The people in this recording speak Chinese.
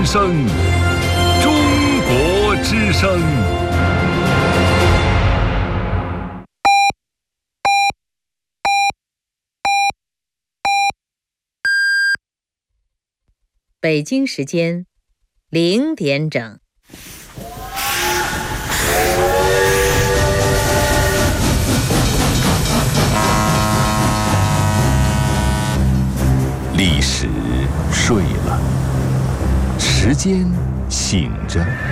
声，中国之声。 北京时间0点整。 历史睡了，时间醒着。